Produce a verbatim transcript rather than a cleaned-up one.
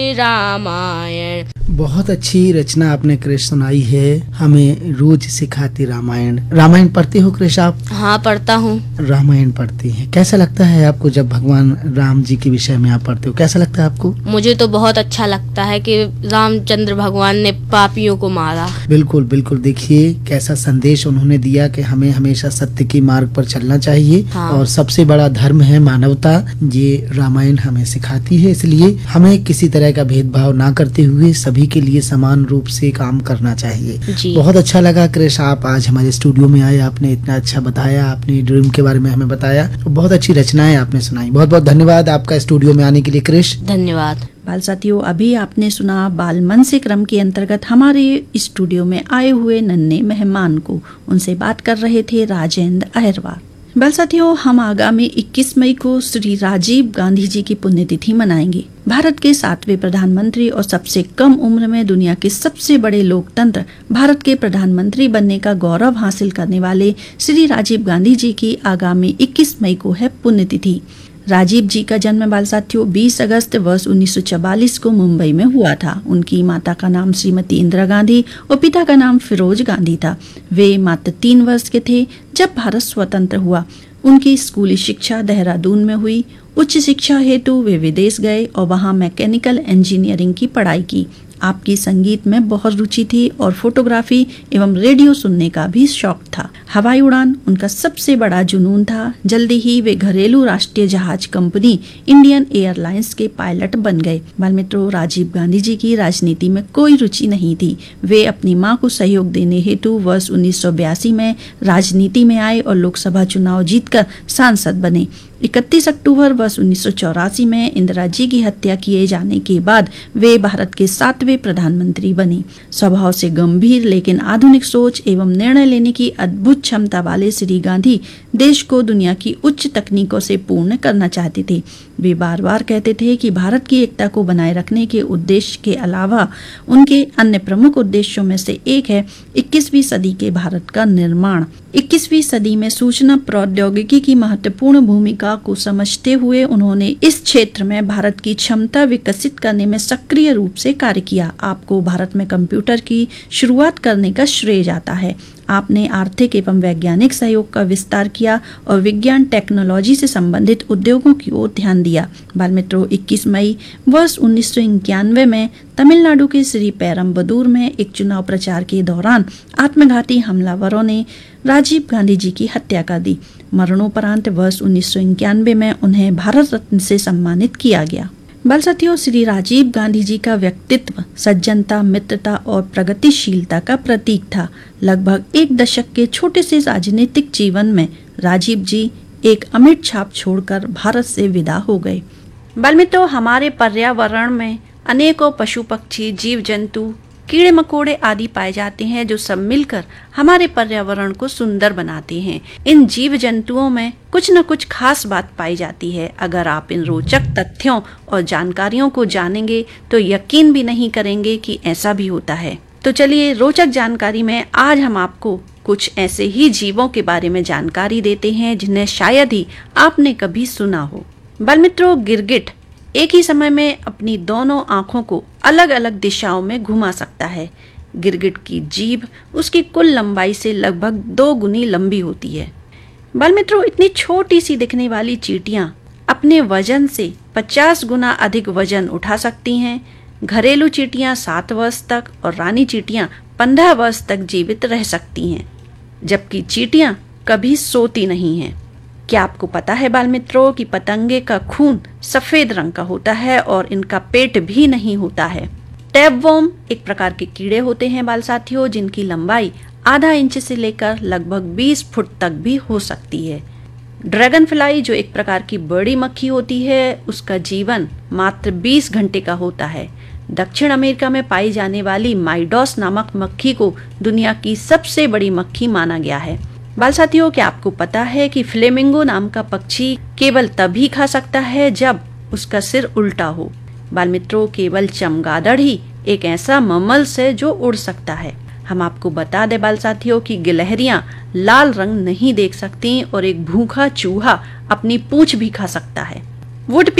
रामायण। बहुत अच्छी रचना आपने कृष सुनाई है, हमें रोज सिखाती रामायण। रामायण पढ़ते हो कृष आप? हाँ, पढ़ता हूँ। रामायण पढ़ते हैं, कैसा लगता है आपको जब भगवान राम जी के विषय में आप पढ़ते हो? कैसा लगता है आपको? मुझे तो बहुत अच्छा लगता है कि रामचंद्र भगवान ने पापियों को मारा। बिल्कुल बिल्कुल, देखिए कैसा संदेश उन्होंने दिया कि हमें हमेशा सत्य के मार्ग पर चलना चाहिए। हाँ। और सबसे बड़ा धर्म है मानवता, ये रामायण हमें सिखाती है। इसलिए हमें किसी तरह का भेदभाव ना करते हुए सभी के लिए समान रूप से काम करना चाहिए। जी। बहुत अच्छा लगा कृष, आप आज हमारे स्टूडियो में आए, आपने इतना अच्छा बताया, आपने ड्रीम के बारे में हमें बताया, तो बहुत अच्छी रचनाएं आपने सुनाई। बहुत बहुत धन्यवाद आपका स्टूडियो में आने के लिए कृष। धन्यवाद। बाल साथियों, अभी आपने सुना बाल मन से क्रम के अंतर्गत हमारे स्टूडियो में आए हुए नन्हे मेहमान को। उनसे बात कर रहे थे राजेंद्र अहिरवार। बाल साथियों, हम आगामी इक्कीस मई को श्री राजीव गांधी जी की पुण्यतिथि मनाएंगे। भारत के सातवें प्रधानमंत्री और सबसे कम उम्र में दुनिया के सबसे बड़े लोकतंत्र भारत के प्रधानमंत्री बनने का गौरव हासिल करने वाले श्री राजीव गांधी जी की आगामी इक्कीस मई को है पुण्यतिथि। राजीव जी का जन्म बाल साथियों बीस अगस्त वर्ष उन्नीस सौ चवालीस को मुंबई में हुआ था। उनकी माता का नाम श्रीमती इंदिरा गांधी और पिता का नाम फिरोज गांधी था। वे मात्र तीन वर्ष के थे जब भारत स्वतंत्र हुआ। उनकी स्कूली शिक्षा देहरादून में हुई। उच्च शिक्षा हेतु वे विदेश गए और वहां मैकेनिकल इंजीनियरिंग की पढ़ाई की। आपकी संगीत में बहुत रुचि थी और फोटोग्राफी एवं रेडियो सुनने का भी शौक था। हवाई उड़ान उनका सबसे बड़ा जुनून था। जल्दी ही वे घरेलू राष्ट्रीय जहाज कंपनी इंडियन एयरलाइंस के पायलट बन गए। बाल मित्रों, राजीव गांधी जी की राजनीति में कोई रुचि नहीं थी। वे अपनी मां को सहयोग देने हेतु वर्ष उन्नीस सौ बयासी में राजनीति में आए और लोकसभा चुनाव जीतकर सांसद बने। इकतीस अक्टूबर वर्ष उन्नीस सौ चौरासी में इंदिरा जी की हत्या किए जाने के बाद वे भारत के सातवें प्रधानमंत्री बने। स्वभाव से गंभीर लेकिन आधुनिक सोच एवं निर्णय लेने की अद्भुत क्षमता वाले श्री गांधी देश को दुनिया की उच्च तकनीकों से पूर्ण करना चाहते थे। वे बार बार कहते थे कि भारत की एकता को बनाए रखने के उद्देश्य के अलावा उनके अन्य प्रमुख उद्देश्यों में से एक है इक्कीसवीं सदी के भारत का निर्माण। इक्कीसवीं सदी में सूचना प्रौद्योगिकी की महत्वपूर्ण भूमिका को समझते हुए उन्होंने इस क्षेत्र में भारत की क्षमता विकसित करने में सक्रिय रूप से कार्य किया। आपको भारत में कंप्यूटर की शुरुआत करने का श्रेय जाता है। आपने आर्थिक एवं वैज्ञानिक सहयोग का विस्तार किया और विज्ञान टेक्नोलॉजी से संबंधित उद्योगों की ओर ध्यान दिया। बाल मित्रों, इक्कीस मई वर्ष उन्नीस सौ इक्यानवे में तमिलनाडु के श्री पेरम्बदूर में एक चुनाव प्रचार के दौरान आत्मघाती हमलावरों ने राजीव गांधी जी की हत्या कर दी। मरणोपरांत वर्ष उन्नीस सौ इक्यानवे में उन्हें भारत रत्न से सम्मानित किया गया। बाल साथियों, श्री राजीव गांधी जी का व्यक्तित्व सज्जनता, मित्रता और प्रगतिशीलता का प्रतीक था। लगभग एक दशक के छोटे से राजनीतिक जीवन में राजीव जी एक अमिट छाप छोड़कर भारत से विदा हो गए। बाल मित्रों, हमारे पर्यावरण में अनेकों पशु पक्षी, जीव जंतु, कीड़े मकोड़े आदि पाए जाते हैं जो सब मिलकर हमारे पर्यावरण को सुंदर बनाते हैं। इन जीव जंतुओं में कुछ न कुछ खास बात पाई जाती है। अगर आप इन रोचक तथ्यों और जानकारियों को जानेंगे तो यकीन भी नहीं करेंगे कि ऐसा भी होता है। तो चलिए, रोचक जानकारी में आज हम आपको कुछ ऐसे ही जीवों के बारे में जानकारी देते हैं जिन्हें शायद ही आपने कभी सुना हो। बाल मित्रों, गिरगिट एक ही समय में अपनी दोनों आंखों को अलग अलग दिशाओं में घुमा सकता है। गिरगिट की जीभ उसकी कुल लंबाई से लगभग दो गुनी लंबी होती है। बाल मित्रों, इतनी छोटी सी दिखने वाली चींटियां अपने वजन से पचास गुना अधिक वजन उठा सकती हैं। घरेलू चींटियां सात वर्ष तक और रानी चींटियां पंद्रह वर्ष तक जीवित रह सकती हैं, जबकि चींटियां कभी सोती नहीं हैं। क्या आपको पता है बाल मित्रों कि पतंगे का खून सफेद रंग का होता है और इनका पेट भी नहीं होता है। टैपवर्म एक प्रकार के कीड़े होते हैं बाल साथियों, जिनकी लंबाई आधा इंच से लेकर लगभग बीस फुट तक भी हो सकती है। ड्रैगन फ्लाई जो एक प्रकार की बड़ी मक्खी होती है, उसका जीवन मात्र बीस घंटे का होता है। दक्षिण अमेरिका में पाई जाने वाली माइडॉस नामक मक्खी को दुनिया की सबसे बड़ी मक्खी माना गया है। बाल साथियों, क्या आपको पता है कि फ्लेमिंगो नाम का पक्षी केवल तभी खा सकता है जब उसका सिर उल्टा हो। बाल मित्रों, केवल चमगादड़ ही एक ऐसा ममल्स है जो उड़ सकता है। हम आपको बता दें बाल साथियों कि गिलहरियां लाल रंग नहीं देख सकती और एक भूखा चूहा अपनी पूंछ भी खा सकता है। वुड